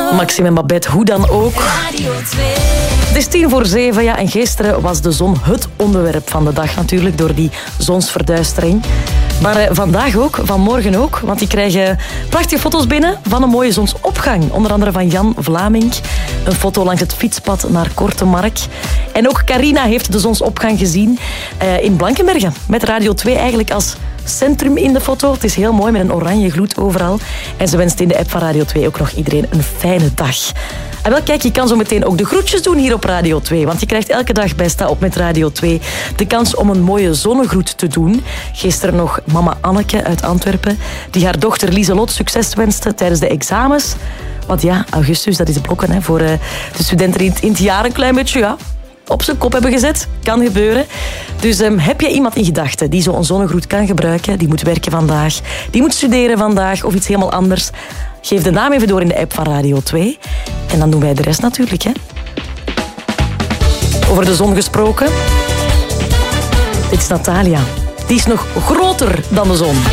Maxime en Babette, hoe dan ook. Radio 2. Het is 6:50, ja, en gisteren was de zon het onderwerp van de dag natuurlijk, door die zonsverduistering. Maar vandaag ook, vanmorgen ook, want die krijgen prachtige foto's binnen van een mooie zonsopgang. Onder andere van Jan Vlamink. Een foto langs het fietspad naar Kortemark. En ook Carina heeft de zonsopgang gezien in Blankenbergen. Met Radio 2 eigenlijk als centrum in de foto. Het is heel mooi met een oranje gloed overal. En ze wenst in de app van Radio 2 ook nog iedereen een fijne dag. En wel, kijk, je kan zo meteen ook de groetjes doen hier op Radio 2. Want je krijgt elke dag bij Sta Op met Radio 2 de kans om een mooie zonnegroet te doen. Gisteren nog mama Anneke uit Antwerpen, die haar dochter Lieselot succes wenste tijdens de examens. Want ja, augustus, dat is blokken hè, voor de studenten in het jaar een klein beetje, ja, op zijn kop hebben gezet. Kan gebeuren. Dus heb je iemand in gedachten die zo'n zonnegroet kan gebruiken? Die moet werken vandaag, die moet studeren vandaag of iets helemaal anders? Geef de naam even door in de app van Radio 2. En dan doen wij de rest natuurlijk, hè. Over de zon gesproken. Dit is Natalia. Die is nog groter dan de zon.